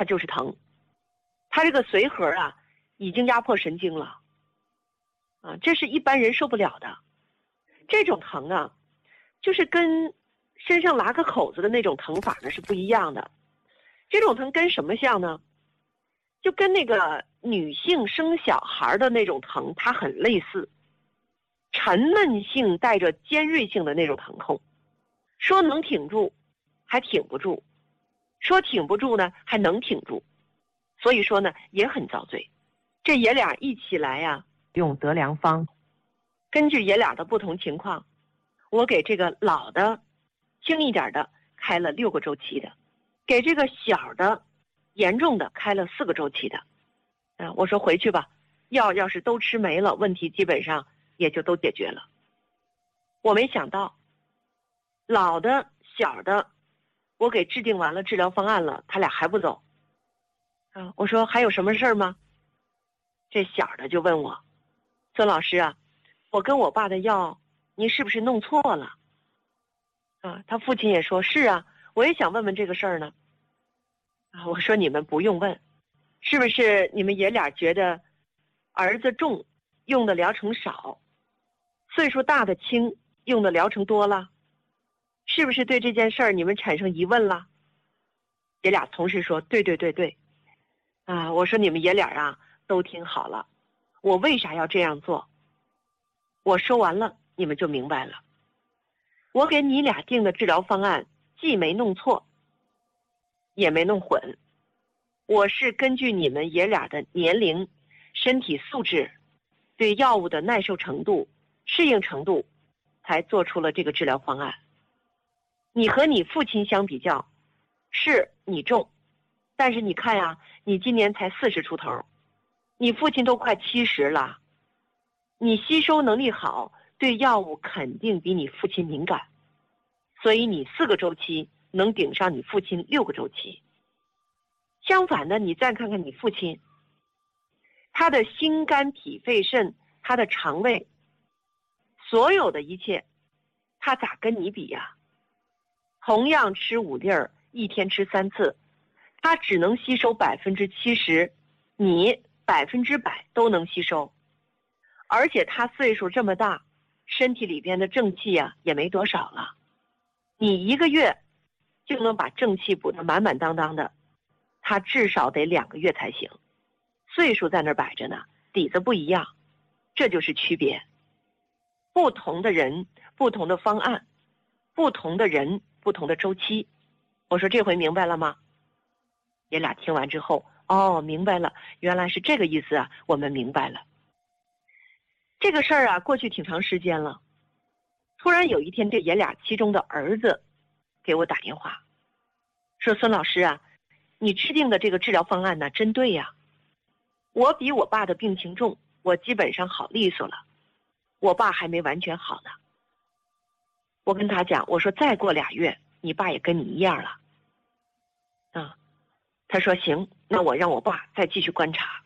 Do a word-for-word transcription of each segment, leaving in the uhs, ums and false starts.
它就是疼。它这个髓核啊，已经压迫神经了，啊，这是一般人受不了的。这种疼啊，就是跟身上拉个口子的那种疼法呢是不一样的。这种疼跟什么像呢？就跟那个女性生小孩的那种疼，它很类似，沉闷性带着尖锐性的那种疼痛。说能挺住，还挺不住；说挺不住呢，还能挺住。所以说呢，也很遭罪。这爷俩一起来呀、啊，用德良方，根据爷俩的不同情况，我给这个老的轻一点的开了六个周期的，给这个小的严重的开了四个周期的。啊，我说回去吧，药要是都吃没了，问题基本上也就都解决了。我没想到老的小的我给制定完了治疗方案了，他俩还不走。啊，我说还有什么事儿吗？这小的就问我，孙老师啊，我跟我爸的药您是不是弄错了？啊，他父亲也说是啊，我也想问问这个事儿呢。啊，我说你们不用问，是不是你们爷俩觉得儿子重用的疗程少，岁数大的轻用的疗程多了？是不是对这件事儿你们产生疑问了？爷俩同时说对对对对。啊，我说你们爷俩啊都听好了，我为啥要这样做？我说完了你们就明白了。我给你俩定的治疗方案既没弄错也没弄混，我是根据你们爷俩的年龄、身体素质、对药物的耐受程度、适应程度才做出了这个治疗方案。你和你父亲相比较，是你重，但是你看呀、啊，你今年才四十出头，你父亲都快七十了，你吸收能力好，对药物肯定比你父亲敏感，所以你四个周期能顶上你父亲六个周期。相反的，你再看看你父亲，他的心肝脾肺肾，他的肠胃，所有的一切，他咋跟你比呀？同样吃五粒儿，一天吃三次，他只能吸收百分之七十，你百分之百都能吸收。而且他岁数这么大，身体里边的正气啊也没多少了，你一个月就能把正气补得满满当当的，他至少得两个月才行。岁数在那儿摆着呢，底子不一样，这就是区别。不同的人，不同的方案，不同的人，不同的周期。我说这回明白了吗？爷俩听完之后，哦，明白了，原来是这个意思啊，我们明白了。这个事儿啊，过去挺长时间了。突然有一天，这爷俩其中的儿子给我打电话，说孙老师啊，你制定的这个治疗方案呢，真对呀。我比我爸的病情重，我基本上好利索了，我爸还没完全好呢。我跟他讲，我说再过俩月，你爸也跟你一样了。啊，他说行，那我让我爸再继续观察。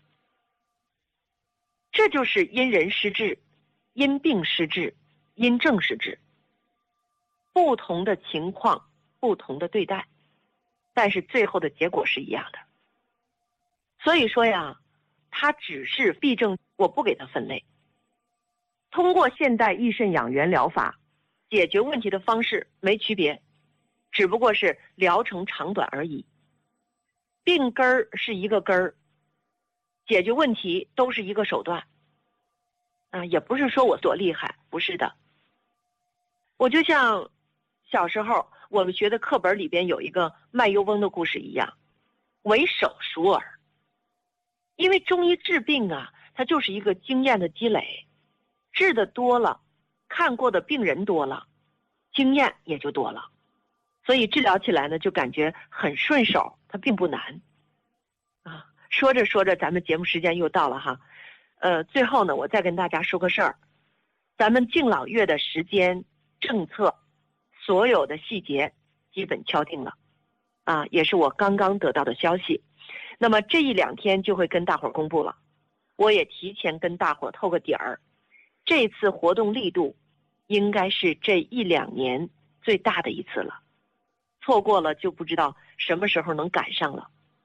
这就是因人施治，因病施治，因症施治。不同的情况，不同的对待，但是最后的结果是一样的。所以说呀，它只是痹症，我不给它分类。通过现代益肾养元疗法，解决问题的方式没区别，只不过是疗程长短而已。病根儿是一个根儿，解决问题都是一个手段。啊，也不是说我多厉害，不是的。我就像小时候我们学的课本里边有一个卖油翁的故事一样，为手熟耳。因为中医治病啊，它就是一个经验的积累，治的多了，看过的病人多了，经验也就多了，所以治疗起来呢就感觉很顺手，它并不难。啊，说着说着咱们节目时间又到了哈，呃，最后呢我再跟大家说个事儿，咱们敬老院的时间、政策，所有的细节基本敲定了，啊，也是我刚刚得到的消息。那么这一两天就会跟大伙儿公布了，我也提前跟大伙儿透个底儿，这次活动力度应该是这一两年最大的一次了，错过了就不知道什么时候能赶上了。